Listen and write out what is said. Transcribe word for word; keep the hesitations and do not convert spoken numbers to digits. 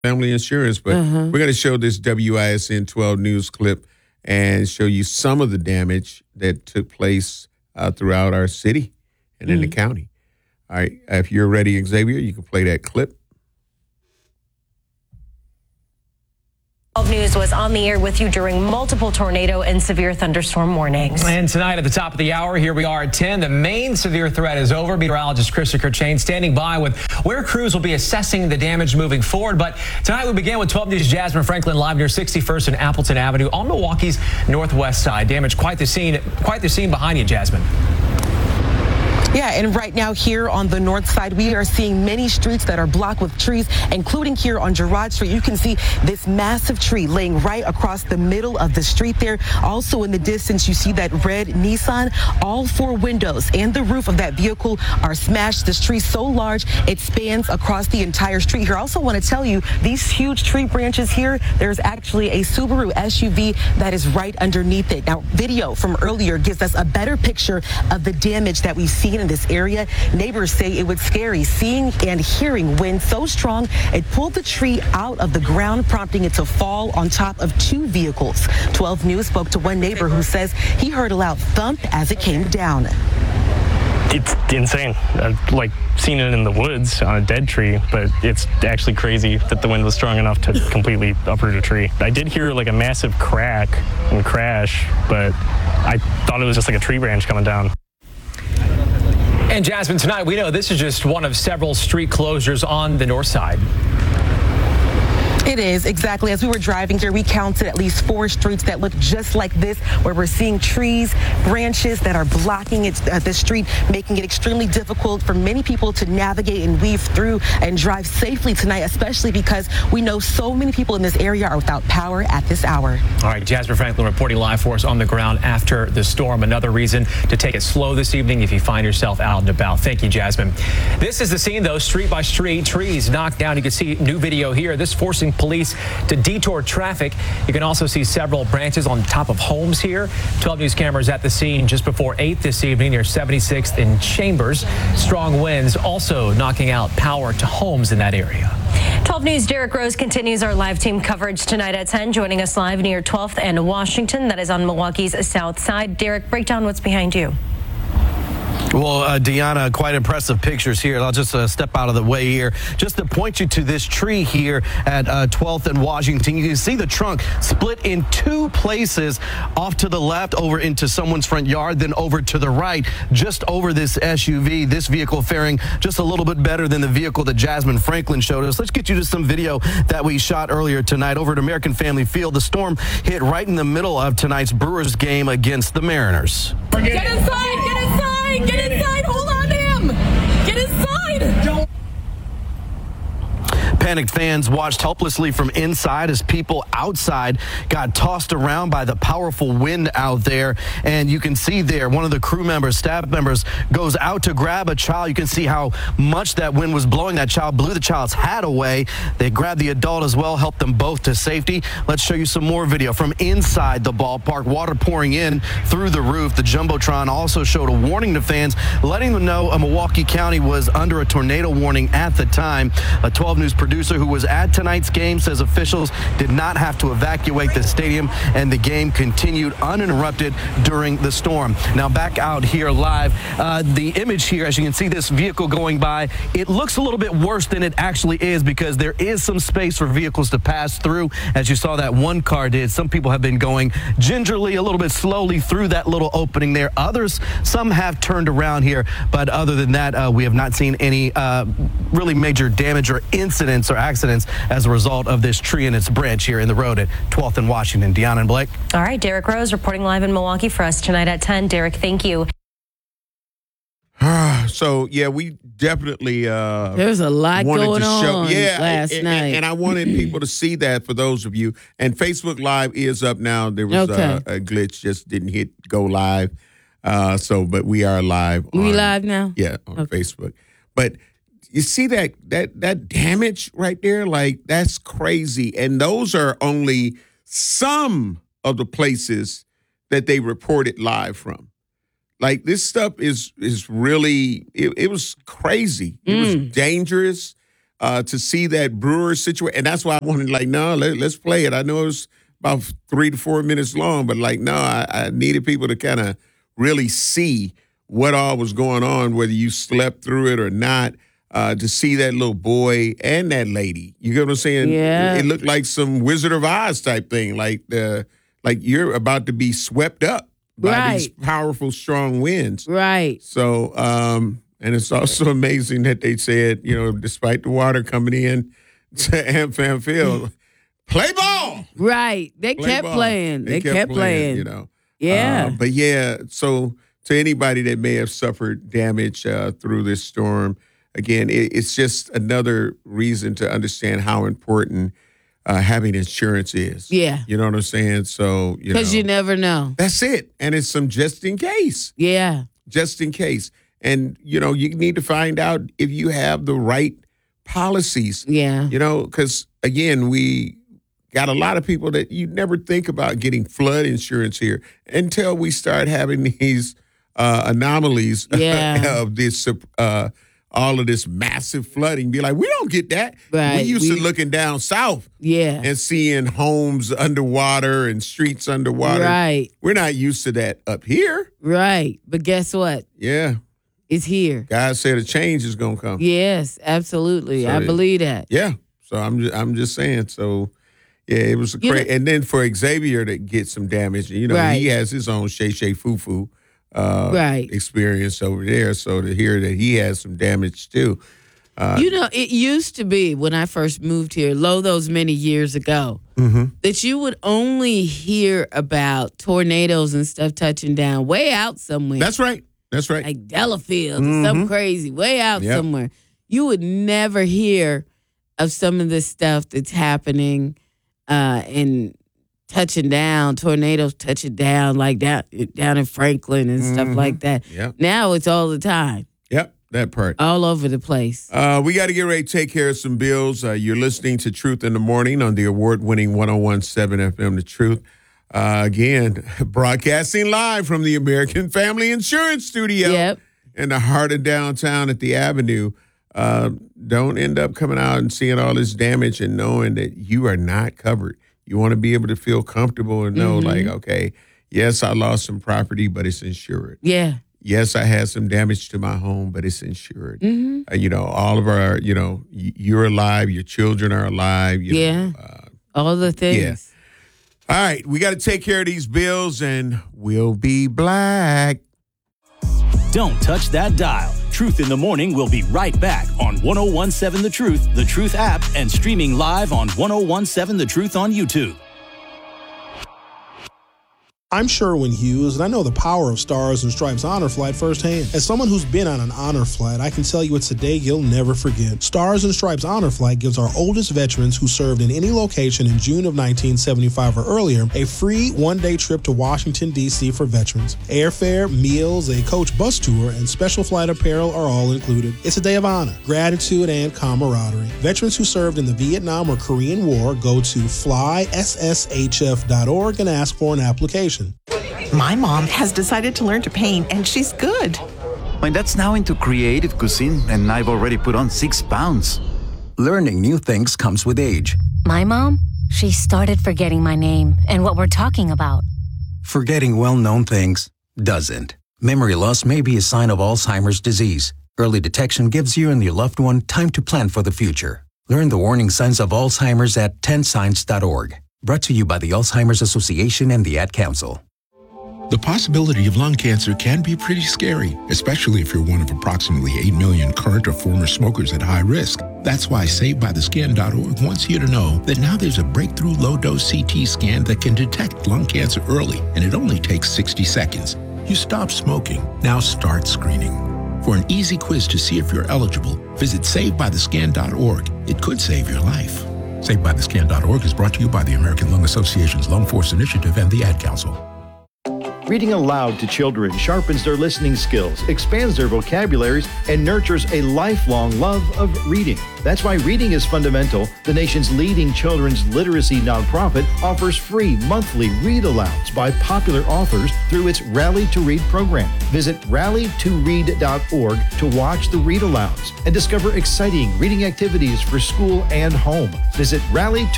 family insurance, but Uh-huh. we're going to show this W I S N twelve news clip and show you some of the damage that took place uh, throughout our city and in the county. All right, if you're ready, Xavier, you can play that clip. twelve News was on the air with you during multiple tornado and severe thunderstorm warnings. And tonight at the top of the hour, here we are at ten. The main severe threat is over. Meteorologist Christopher Chain standing by with where crews will be assessing the damage moving forward. But tonight we begin with twelve News' Jasmine Franklin live near sixty-first and Appleton Avenue on Milwaukee's northwest side. Damage quite the scene, quite the scene behind you, Jasmine. Yeah, and right now here on the north side, we are seeing many streets that are blocked with trees, including here on Girard Street. You can see this massive tree laying right across the middle of the street there. Also in the distance, you see that red Nissan. All four windows and the roof of that vehicle are smashed. This tree so large, it spans across the entire street here. I also want to tell you, these huge tree branches here, there's actually a Subaru S U V that is right underneath it. Now, video from earlier gives us a better picture of the damage that we've seen in this area. Neighbors say it was scary seeing and hearing wind so strong it pulled the tree out of the ground, prompting it to fall on top of two vehicles. twelve News spoke to one neighbor who says he heard a loud thump as it came down. It's insane. I've like seen it in the woods on a dead tree, but it's actually crazy that the wind was strong enough to completely uproot a tree. I did hear like a massive crack and crash, but I thought it was just like a tree branch coming down. And Jasmine, tonight we know this is just one of several street closures on the north side. It is, exactly. As we were driving here, we counted at least four streets that look just like this, where we're seeing trees, branches that are blocking it, uh, the street, making it extremely difficult for many people to navigate and weave through and drive safely tonight, especially because we know so many people in this area are without power at this hour. All right, Jasmine Franklin reporting live for us on the ground after the storm. Another reason to take it slow this evening if you find yourself out and about. Thank you, Jasmine. This is the scene, though, street by street, trees knocked down. You can see new video here. This forcing police to detour traffic. You can also see several branches on top of homes here. twelve News cameras at the scene just before eight this evening near seventy-sixth and Chambers. Strong winds also knocking out power to homes in that area. twelve News' Derek Rose continues our live team coverage tonight at ten, joining us live near twelfth and Washington. That is on Milwaukee's south side. Derek, break down what's behind you. Well, uh, Deanna, quite impressive pictures here. I'll just uh, step out of the way here just to point you to this tree here at uh, twelfth and Washington. You can see the trunk split in two places, off to the left over into someone's front yard, then over to the right, just over this S U V. This vehicle faring just a little bit better than the vehicle that Jasmine Franklin showed us. Let's get you to some video that we shot earlier tonight over at American Family Field. The storm hit right in the middle of tonight's Brewers game against the Mariners. Get inside! Get inside! Get inside! Hold on to him! Get inside! Don't. Panicked fans watched helplessly from inside as people outside got tossed around by the powerful wind out there. And you can see there, one of the crew members, staff members, goes out to grab a child. You can see how much that wind was blowing. That child blew the child's hat away. They grabbed the adult as well, helped them both to safety. Let's show you some more video from inside the ballpark. Water pouring in through the roof. The Jumbotron also showed a warning to fans, letting them know Milwaukee County was under a tornado warning at the time. A twelve News producer who was at tonight's game says officials did not have to evacuate the stadium and the game continued uninterrupted during the storm. Now back out here live, uh, the image here, as you can see this vehicle going by, it looks a little bit worse than it actually is because there is some space for vehicles to pass through. As you saw that one car did, some people have been going gingerly, a little bit slowly through that little opening there. Others, some have turned around here, but other than that, uh, we have not seen any uh, really major damage or incidents or accidents as a result of this tree and its branch here in the road at twelfth and Washington. Deanna and Blake. All right, Derek Rose reporting live in Milwaukee for us tonight at ten. Derek, thank you. So, yeah, we definitely uh, There's a lot wanted going to show, on yeah, last and, night. And, and I wanted people to see that for those of you. And Facebook Live is up now. There was Okay. uh, a glitch, just didn't hit go live. Uh, so, but we are live. We on, live now? Yeah, on Okay. Facebook. But you see that that that damage right there? Like, that's crazy. And those are only some of the places that they reported live from. Like, this stuff is is really, it, it was crazy. It Mm. was dangerous. uh, to see that Brewer situation. And that's why I wanted, like, no, let, let's play it. I know it was about three to four minutes long, but, like, no, I, I needed people to kind of really see what all was going on, whether you slept through it or not, uh, to see that little boy and that lady. You get what I'm saying? Yeah. It looked like some Wizard of Oz type thing, like the like you're about to be swept up by Right. these powerful, strong winds. Right. So, um, and it's also amazing that they said, you know, despite the water coming in to AmFam Field, play ball. Right. They Play kept ball. playing. They, kept, playing. You know. Yeah. Uh, but yeah, so to anybody that may have suffered damage uh, through this storm, again, it, it's just another reason to understand how important uh, having insurance is. Yeah. You know what I'm saying? So, you know. Because you never know. That's it. And it's some just in case. Yeah. Just in case. And, you know, you need to find out if you have the right policies. Yeah. You know, because, again, we got a lot of people that you never think about getting flood insurance here until we start having these uh, anomalies Yeah. of this, uh, all of this massive flooding. Be like, we don't get that. Right. We used We- to looking down south Yeah. and seeing homes underwater and streets underwater. Right. We're not used to that up here. Right. But guess what? Yeah. It's here. God said a change is going to come. Yes, absolutely. So, I believe that. Yeah. So I'm just, I'm just saying. So, yeah, it was a You crazy. know- And then for Xavier to get some damage, you know, Right. he has his own Shay Shay Foo Foo uh, Right. experience over there. So to hear that he has some damage too. Uh, You know, it used to be when I first moved here, lo those many years ago, Mm-hmm. that you would only hear about tornadoes and stuff touching down way out somewhere. That's right. That's right. Like Delafield or something crazy, way out Yep. somewhere. You would never hear of some of this stuff that's happening uh, and touching down, tornadoes touching down, like down, down in Franklin and stuff like that. Yep. Now it's all the time, Yep. That part. all over the place. Uh, we got to get ready to take care of some bills. Uh, you're listening to Truth in the Morning on the award-winning one oh one point seven F M, The Truth. Uh, again, broadcasting live from the American Family Insurance Studio Yep. in the heart of downtown at the Avenue. Uh, don't end up coming out and seeing all this damage and knowing that you are not covered. You want to be able to feel comfortable and know, like, okay, yes, I lost some property, but it's insured. Yeah. Yes, I had some damage to my home, but it's insured. Uh, you know, all of our, you know, y- you're alive, your children are alive. You Yeah. know, uh, All the things. Yeah. all right, we got to take care of these bills, and we'll be black. Don't touch that dial. Truth in the Morning will be right back on one oh one point seven The Truth, The Truth app, and streaming live on one oh one point seven The Truth on YouTube. I'm Sherwin Hughes, and I know the power of Stars and Stripes Honor Flight firsthand. As someone who's been on an honor flight, I can tell you it's a day you'll never forget. Stars and Stripes Honor Flight gives our oldest veterans who served in any location in June of nineteen seventy-five or earlier a free one-day trip to Washington, D C for veterans. Airfare, meals, a coach bus tour, and special flight apparel are all included. It's a day of honor, gratitude, and camaraderie. Veterans who served in the Vietnam or Korean War go to fly s s h f dot org and ask for an application. My mom has decided to learn to paint, and she's good. My dad's now into creative cuisine, and I've already put on six pounds. Learning new things comes with age. My mom, she started forgetting my name and what we're talking about. Forgetting well-known things doesn't. Memory loss may be a sign of Alzheimer's disease. Early detection gives you and your loved one time to plan for the future. Learn the warning signs of Alzheimer's at ten signs dot org. Brought to you by the Alzheimer's Association and the Ad Council. The possibility of lung cancer can be pretty scary, especially if you're one of approximately eight million current or former smokers at high risk. That's why Saved by the Scan dot org wants you to know that now there's a breakthrough low-dose C T scan that can detect lung cancer early, and it only takes sixty seconds. You stop smoking. Now start screening. For an easy quiz to see if you're eligible, visit Saved by the Scan dot org. It could save your life. Saved by the Scan dot org is brought to you by the American Lung Association's Lung Force Initiative and the Ad Council. Reading aloud to children sharpens their listening skills, expands their vocabularies, and nurtures a lifelong love of reading. That's why Reading is Fundamental, the nation's leading children's literacy nonprofit, offers free monthly read-alouds by popular authors through its Rally to Read program. Visit rally to read dot org to watch the read-alouds and discover exciting reading activities for school and home. Visit rally